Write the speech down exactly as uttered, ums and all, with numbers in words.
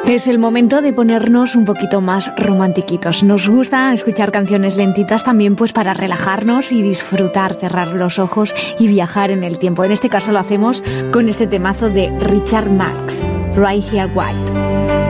Es el momento de ponernos un poquito más romantiquitos. Nos gusta escuchar canciones lentitas también pues para relajarnos y disfrutar, cerrar los ojos y viajar en el tiempo. En este caso lo hacemos con este temazo de Richard Marx, Right Here White.